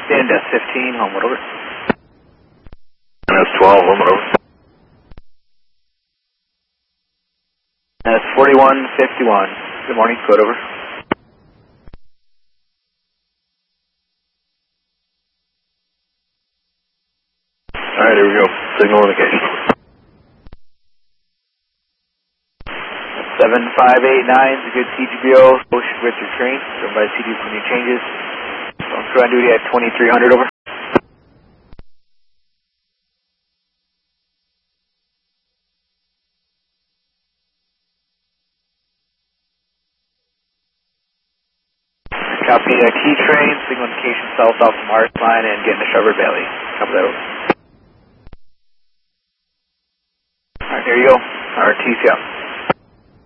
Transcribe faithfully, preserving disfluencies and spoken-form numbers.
Stand S fifteen, Homewood over. S twelve, Homewood over. S forty-one fifty-one. Good morning, code over. Alright, here we go. Signal indication. seven five eight nine is a good C G B O. Motion with your train. Everybody C D for new changes. I'm crew on duty at twenty-three hundred over. Copy a key train, signal indication south off the Mars line and getting to Shrubber Valley. Copy that over. Alright, there you go. R T C out.